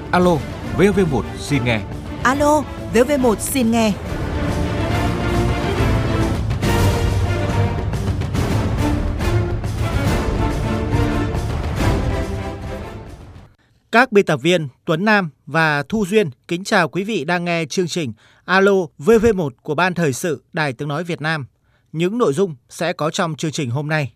Alo, VV1 xin nghe. Alo, VV1 xin nghe. Các biên tập viên Tuấn Nam và Thu Duyên kính chào quý vị đang nghe chương trình Alo VV1 của Ban Thời sự Đài Tiếng Nói Việt Nam. Những nội dung sẽ có trong chương trình hôm nay.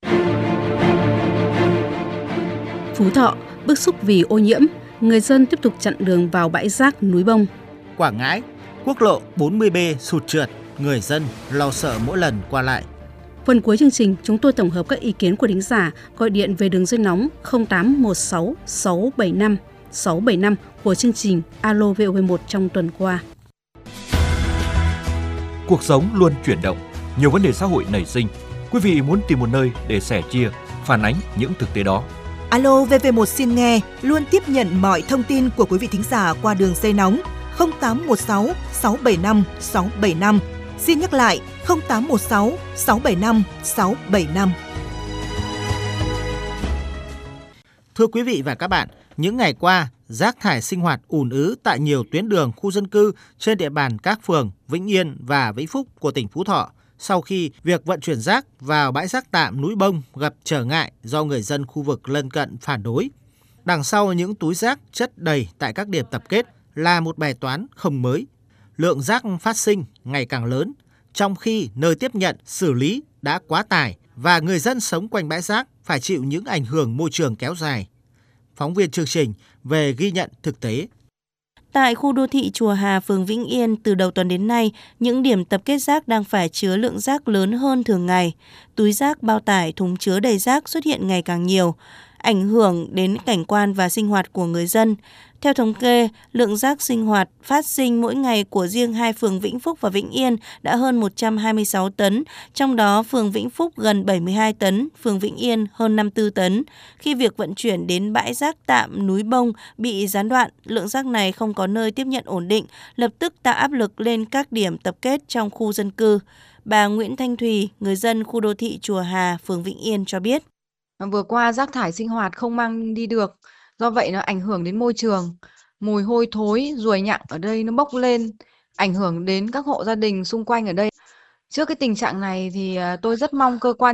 Phú Thọ bức xúc vì ô nhiễm, người dân tiếp tục chặn đường vào bãi rác núi Bông. Quảng Ngãi, quốc lộ 40B sụt trượt, người dân lo sợ mỗi lần qua lại. Phần cuối chương trình, chúng tôi tổng hợp các ý kiến của thính giả gọi điện về đường dây nóng 0816 675 675 của chương trình Alo VV1 trong tuần qua. Cuộc sống luôn chuyển động, nhiều vấn đề xã hội nảy sinh. Quý vị muốn tìm một nơi để sẻ chia, phản ánh những thực tế đó. Alo VV1 xin nghe luôn tiếp nhận mọi thông tin của quý vị thính giả qua đường dây nóng 0816 675 675. Xin nhắc lại 0816 675 675. Thưa quý vị và các bạn, những ngày qua, rác thải sinh hoạt ùn ứ tại nhiều tuyến đường khu dân cư trên địa bàn các phường Vĩnh Yên và Vĩnh Phúc của tỉnh Phú Thọ sau khi việc vận chuyển rác vào bãi rác tạm núi Bông gặp trở ngại do người dân khu vực lân cận phản đối. Đằng sau những túi rác chất đầy tại các điểm tập kết là một bài toán không mới. Lượng rác phát sinh ngày càng lớn, trong khi nơi tiếp nhận, xử lý đã quá tải và người dân sống quanh bãi rác phải chịu những ảnh hưởng môi trường kéo dài. Phóng viên chương trình về ghi nhận thực tế. Tại khu đô thị Chùa Hà, phường Vĩnh Yên, từ đầu tuần đến nay, những điểm tập kết rác đang phải chứa lượng rác lớn hơn thường ngày. Túi rác, bao tải, thùng chứa đầy rác xuất hiện ngày càng nhiều, ảnh hưởng đến cảnh quan và sinh hoạt của người dân. Theo thống kê, lượng rác sinh hoạt phát sinh mỗi ngày của riêng hai phường Vĩnh Phúc và Vĩnh Yên đã hơn 126 tấn, trong đó phường Vĩnh Phúc gần 72 tấn, phường Vĩnh Yên hơn 54 tấn. Khi việc vận chuyển đến bãi rác tạm núi Bông bị gián đoạn, lượng rác này không có nơi tiếp nhận ổn định, lập tức tạo áp lực lên các điểm tập kết trong khu dân cư. Bà Nguyễn Thanh Thùy, người dân khu đô thị Chùa Hà, phường Vĩnh Yên cho biết. Vừa qua rác thải sinh hoạt không mang đi được, do vậy nó ảnh hưởng đến môi trường. Mùi hôi thối, ruồi nhặng ở đây nó bốc lên, ảnh hưởng đến các hộ gia đình xung quanh ở đây. Trước cái tình trạng này thì tôi rất mong cơ quan